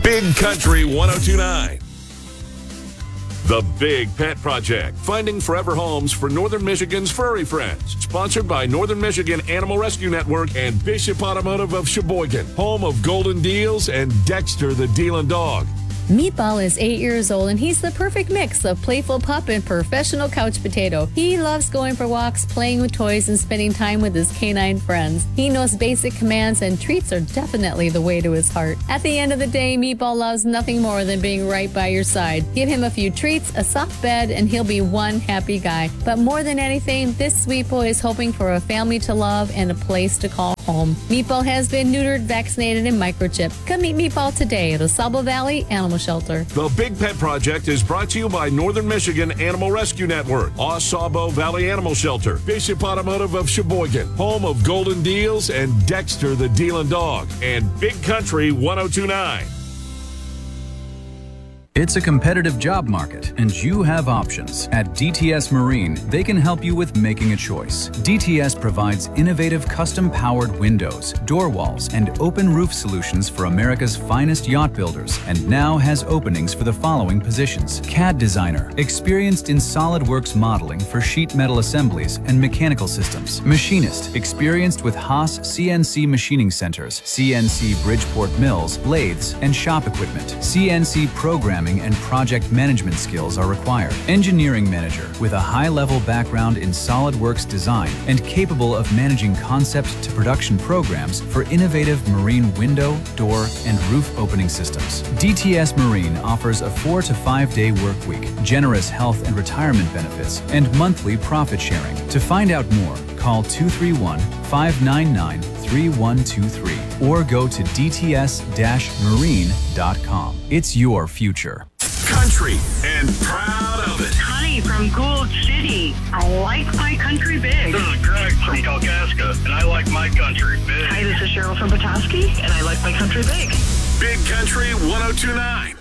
Big Country 1029. The Big Pet Project, finding forever homes for Northern Michigan's furry friends. Sponsored by Northern Michigan Animal Rescue Network and Bishop Automotive of Sheboygan, home of Golden Deals and Dexter the Dealin' Dog. Meatball is 8 years old, and he's the perfect mix of playful pup and professional couch potato. He loves going for walks, playing with toys, and spending time with his canine friends. He knows basic commands, and treats are definitely the way to his heart. At the end of the day, Meatball loves nothing more than being right by your side. Give him a few treats, a soft bed, and he'll be one happy guy. But more than anything, this sweet boy is hoping for a family to love and a place to call home. Meatball has been neutered, vaccinated, and microchipped. Come meet Meatball today at Osable Valley Animal Shelter. The Big Pet Project is brought to you by Northern Michigan Animal Rescue Network, Osabo Valley Animal Shelter, Bishop Automotive of Sheboygan, home of Golden Deals and Dexter the Dealin' Dog, and Big Country 1029. It's a competitive job market, and you have options. At DTS Marine, they can help you with making a choice. DTS provides innovative custom-powered windows, door walls, and open roof solutions for America's finest yacht builders, and now has openings for the following positions. CAD designer, experienced in SolidWorks modeling for sheet metal assemblies and mechanical systems. Machinist, experienced with Haas CNC machining centers, CNC Bridgeport mills, lathes, and shop equipment. CNC programming and project management skills are required. Engineering manager with a high-level background in SolidWorks design and capable of managing concept to production programs for innovative marine window, door, and roof opening systems. DTS Marine offers a 4 to 5 day work week, generous health and retirement benefits, and monthly profit sharing. To find out more, call 231-599-3123 or go to dts-marine.com. It's your future. Country and proud of it. Connie from Gould City. I like my country big. This is Greg from Kalkaska, and I like my country big. Hi, this is Cheryl from Petoskey, and I like my country big. Big Country 1029.